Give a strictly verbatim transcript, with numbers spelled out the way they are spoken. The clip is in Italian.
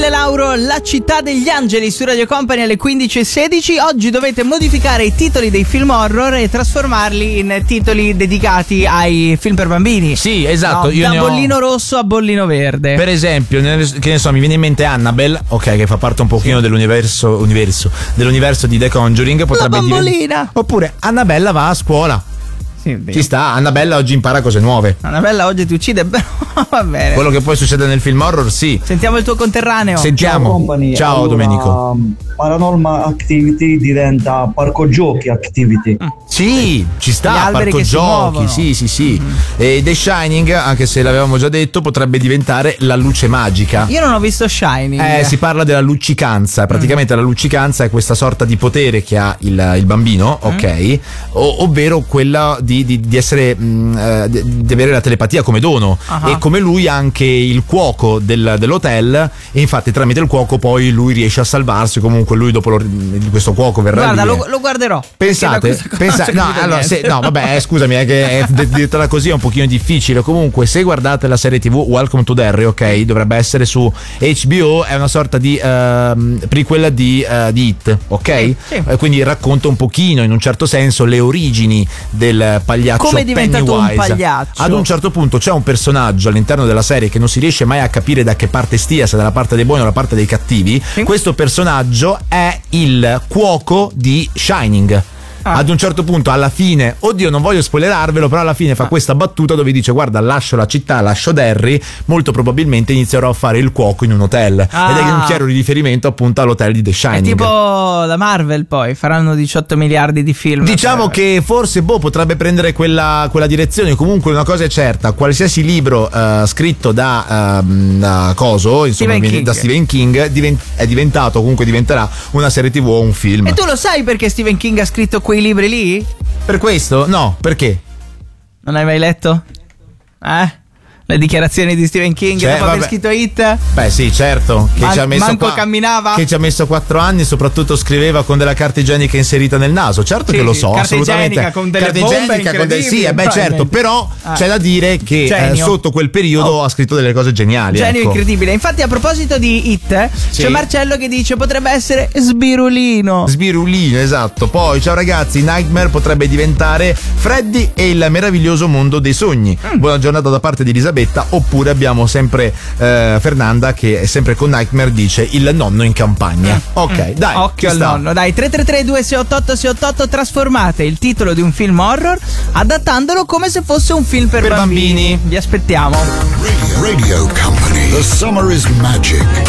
Lauro, La città degli angeli su Radio Company alle quindici e sedici. Oggi dovete modificare i titoli dei film horror e trasformarli in titoli dedicati ai film per bambini. Sì, esatto. No, io da ne ho... bollino rosso a bollino verde. Per esempio, che ne so, mi viene in mente Annabelle, ok, che fa parte un pochino sì. dell'universo universo, dell'universo di The Conjuring. Potrebbe La bambolina. Divent... Oppure Annabella va a scuola. Sì, ci sta, Annabella oggi impara cose nuove. Annabella oggi ti uccide, però va bene. Quello che poi succede nel film horror, sì. Sentiamo il tuo conterraneo. Sentiamo. Ciao, company. Ciao allora, Domenico. Paranormal Activity diventa Parco Giochi Activity. Mm. Sì, ci sta, Parco Giochi, sì, sì, sì. Mm-hmm. E The Shining, anche se l'avevamo già detto, potrebbe diventare La luce magica. Io non ho visto Shining. Eh, si parla della luccicanza. Praticamente mm. la luccicanza è questa sorta di potere che ha il, il bambino, mm. ok? O, ovvero quella di, di, di essere mh, di, di avere la telepatia come dono. Uh-huh. E come lui anche il cuoco del, dell'hotel, e infatti tramite il cuoco poi lui riesce a salvarsi. Comunque lui dopo lo, questo cuoco verrà. Guarda, lo, lo guarderò. Pensate, pensate no, allora, se, no, vabbè, scusami, è che è, dirtela così è un pochino difficile. Comunque, se guardate la serie tivù Welcome to Derry, ok, dovrebbe essere su H B O, è una sorta di uh, prequel di, uh, di It, ok? Sì. Eh, quindi racconta un pochino, in un certo senso, le origini del pagliaccio come è diventato Pennywise. Un pagliaccio. Ad un certo punto c'è un personaggio all'interno della serie che non si riesce mai a capire da che parte stia, se dalla parte dei buoni o dalla parte dei cattivi. Sì. Questo personaggio è il cuoco di Shining. Ah. Ad un certo punto, alla fine, oddio, non voglio spoilerarvelo, però alla fine fa ah. questa battuta dove dice: guarda, lascio la città, lascio Derry, molto probabilmente inizierò a fare il cuoco in un hotel. Ah. Ed è un chiaro riferimento appunto all'hotel di The Shining. È tipo la Marvel, poi faranno diciotto miliardi di film. Diciamo per... che forse boh potrebbe prendere quella, quella direzione. Comunque una cosa è certa: qualsiasi libro uh, scritto da, uh, da Coso, insomma, Stephen da Stephen King, divent- è diventato, comunque diventerà una serie tivù o un film. E tu lo sai perché Stephen King ha scritto quei libri lì? Per questo? No, perché? Non hai mai letto? Eh? Le dichiarazioni di Stephen King cioè, dopo vabbè. aver scritto It? Beh sì, certo, che Man- ci ha messo manco qua, camminava? Che ci ha messo quattro anni, soprattutto scriveva con della carta igienica inserita nel naso. Certo sì, che lo so, carta assolutamente. Igienica con delle carta bombe igienica con delle sì, eh, beh certo, però ah. c'è da dire che eh, sotto quel periodo oh. ha scritto delle cose geniali. Genio ecco. incredibile. Infatti a proposito di It, sì. c'è Marcello che dice potrebbe essere Sbirulino. Sbirulino, esatto. Poi ciao ragazzi, Nightmare potrebbe diventare Freddy e il meraviglioso mondo dei sogni. Mm. Buona giornata da parte di Elisabetta. Oppure abbiamo sempre eh, Fernanda che è sempre con Nightmare, dice il nonno in campagna. Mm. Ok, mm. dai, occhio al sta. nonno. Dai, tre tre tre due sei otto otto sei otto otto, trasformate il titolo di un film horror adattandolo come se fosse un film per, per bambini. bambini. Vi aspettiamo. Radio, Radio Company. The summer is magic.